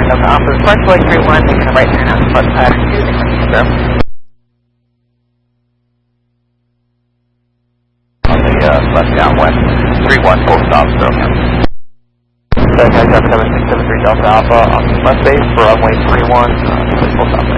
Delta Alpha, request flight 31, making a right turn on flight pattern 2, Zero. On the left downwind, 31, full stop, 0 count. 79773 Delta Alpha on left base for runway 31, full stop.